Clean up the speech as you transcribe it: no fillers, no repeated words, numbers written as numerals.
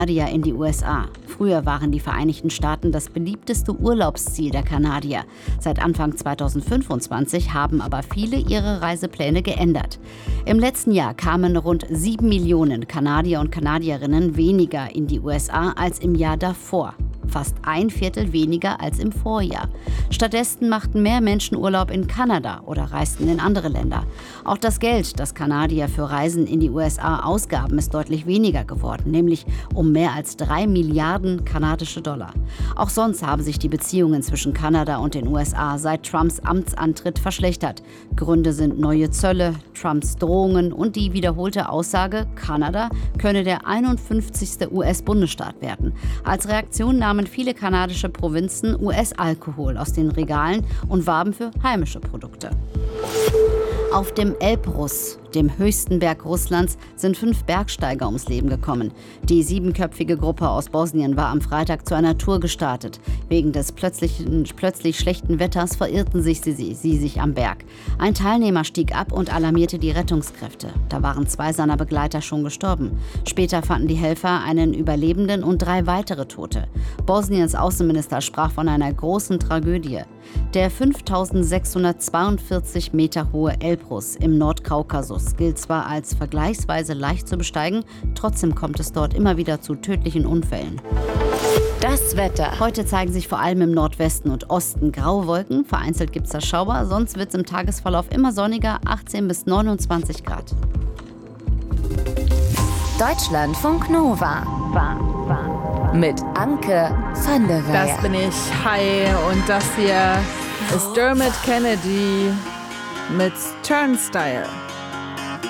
Kanadier in die USA. Früher waren die Vereinigten Staaten das beliebteste Urlaubsziel der Kanadier. Seit Anfang 2025 haben aber viele ihre Reisepläne geändert. Im letzten Jahr kamen rund 7 Millionen Kanadier und Kanadierinnen weniger in die USA als im Jahr davor. Fast ein Viertel weniger als im Vorjahr. Stattdessen machten mehr Menschen Urlaub in Kanada oder reisten in andere Länder. Auch das Geld, das Kanadier für Reisen in die USA ausgaben, ist deutlich weniger geworden, nämlich um mehr als 3 Milliarden kanadische Dollar. Auch sonst haben sich die Beziehungen zwischen Kanada und den USA seit Trumps Amtsantritt verschlechtert. Gründe sind neue Zölle, Trumps Drohungen und die wiederholte Aussage, Kanada könne der 51. US-Bundesstaat werden. Als Reaktion nahmen viele kanadische Provinzen US-Alkohol aus den Regalen und warben für heimische Produkte. Auf dem Elbrus, dem höchsten Berg Russlands, sind 5 Bergsteiger ums Leben gekommen. Die 7-köpfige Gruppe aus Bosnien war am Freitag zu einer Tour gestartet. Wegen des plötzlich schlechten Wetters verirrten sie sich am Berg. Ein Teilnehmer stieg ab und alarmierte die Rettungskräfte. Da waren 2 seiner Begleiter schon gestorben. Später fanden die Helfer einen Überlebenden und 3 weitere Tote. Bosniens Außenminister sprach von einer großen Tragödie. Der 5.642 Meter hohe Elbrus im Nordkaukasus gilt zwar als vergleichsweise leicht zu besteigen, trotzdem kommt es dort immer wieder zu tödlichen Unfällen. Das Wetter. Heute zeigen sich vor allem im Nordwesten und Osten graue Wolken. Vereinzelt gibt es da Schauer, sonst wird es im Tagesverlauf immer sonniger, 18 bis 29 Grad. Deutschlandfunk Nova. Mit Anke van der Weyer. Das bin ich. Hi. Und das hier ist Dermot Kennedy mit Turnstile.